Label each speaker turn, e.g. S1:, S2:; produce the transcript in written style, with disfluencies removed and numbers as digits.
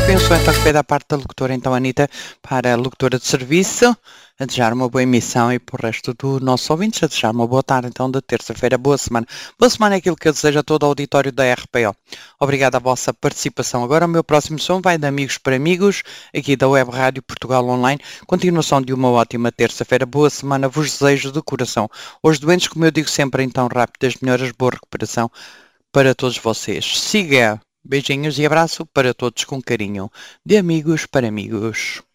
S1: Pensou então que veio da parte da locutora, então, Anitta, para a locutora de serviço, a desejar uma boa emissão e para o resto dos nossos ouvintes, a desejar uma boa tarde, então, de terça-feira. Boa semana. Boa semana é aquilo que eu desejo a todo o auditório da RPO. Obrigado à vossa participação. Agora o meu próximo som vai de Amigos para Amigos, aqui da Web Rádio Portugal Online. Continuação de uma ótima terça-feira. Boa semana vos desejo de coração. Os doentes, como eu digo sempre, então, rápidas melhoras, boa recuperação para todos vocês. Siga. Beijinhos e abraço para todos com carinho. De Amigos para Amigos.